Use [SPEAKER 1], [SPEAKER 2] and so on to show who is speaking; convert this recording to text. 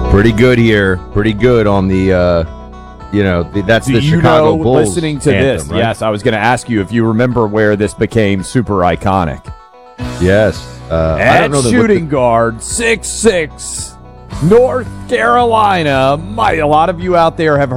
[SPEAKER 1] Pretty good here. Pretty good on the, that's the Chicago Bulls
[SPEAKER 2] listening to
[SPEAKER 1] anthem,
[SPEAKER 2] this,
[SPEAKER 1] right?
[SPEAKER 2] yes, I was going to ask you if you remember where this became super iconic.
[SPEAKER 1] Yes. I
[SPEAKER 2] At
[SPEAKER 1] don't know
[SPEAKER 2] shooting guard, 6'6", North Carolina. A lot of you out there have